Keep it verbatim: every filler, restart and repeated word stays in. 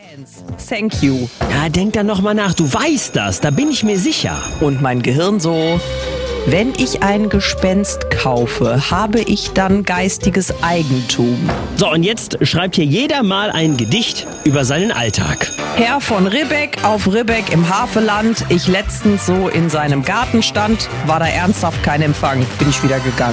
Thank you. Ja, denk dann nochmal nach. Du weißt das, da bin ich mir sicher. Und mein Gehirn so: Wenn ich ein Gespenst kaufe, habe ich dann geistiges Eigentum. So, und jetzt schreibt hier jeder mal ein Gedicht über seinen Alltag. Herr von Ribbeck auf Ribbeck im Havelland. Ich letztens so in seinem Garten stand, war da ernsthaft kein Empfang. Bin ich wieder gegangen.